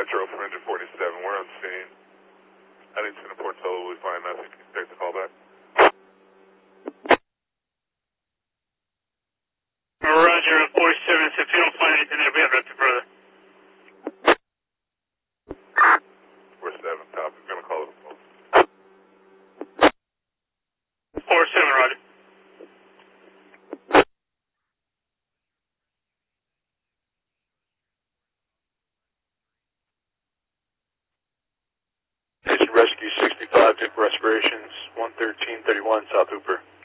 Metro from engine 47, we're on scene. Huntington and Portola will be fine, nothing. Can you take the call back? Roger, 47, if you don't find anything, it'll be directed further. 47, copy. We're going to call it a phone. 47, Roger. Station Rescue 65, took respirations, 11331 South Hooper.